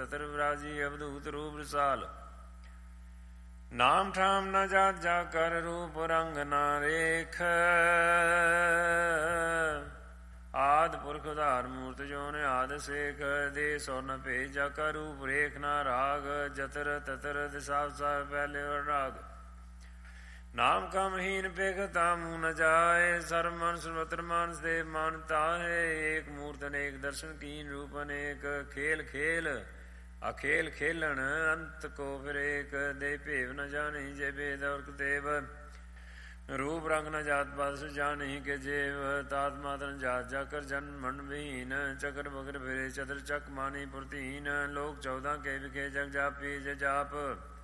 ਤਤਰ ਵਿਰਾਜੀ ਅਵਧੂਤ ਰੂਪ ਰਸਾਲ। ਨਾਮ ਠਾਮ ਨ ਜਾਤ ਜਾ ਕਰ ਰੂਪ ਰੰਗ ਨਾ ਰੇਖ। ਆਦ ਪੁਰਖ ਉਧਾਰ ਮੂਰਤ ਜੋ ਨਿਆਦ ਸੇਖ। ਦੇ ਸੋ ਨ ਭੇਜ ਜਾ ਕਰ ਰੂਪ ਰੇਖ ਨਾ ਰਾਗ। ਜਤਰ ਤਤਰ ਦਿਸ਼ਾ ਸਾਹਿਬ ਪਹਿਲੇ ਰਾਗ। ਨਾਮ ਕਮਹੀਨ ਪੇਖ ਤਾਮੂ ਨ ਜਾਏ। ਸਰਬ ਮਨ ਸਰਵਤਰ ਮਾਨਸ ਦੇ ਮਨ ਤਾਹੇ। ਏਕ ਮੂਰਤ ਅਨੇਕ ਦਰਸ਼ਨ ਕੀਨ ਰੂਪ ਅਨੇਕ। ਖੇਲ ਖੇਲ ਅਖੇਲ ਖੇਲਣ ਅੰਤ ਕੋ ਫਿਰ ਏਕ। ਦੇ ਭੇਵ ਨ ਜਾਣੀ ਜੇ ਭੇਦ ਔਰ ਦੇਵ। ਰੂਪ ਰੰਗ ਨ ਜਾਤ ਬਸ ਜਾਣੀ ਕੇ ਜੇਵ। ਤਾਤ ਮਾਤਰ ਜਾਤ ਜਾਕਰ ਜਨ ਮਨ ਬਹੀਨ। ਚਕਰ ਬਕਰ ਫਿਰੇ ਚਤਰ ਚੱਕ ਮਾਨੀ ਪੁਰਤੀਨ। ਲੋਕ 14 ਕੇ ਵਿਖੇ ਜਗ ਜਾਪੀ ਜੇ ਜਾਪ।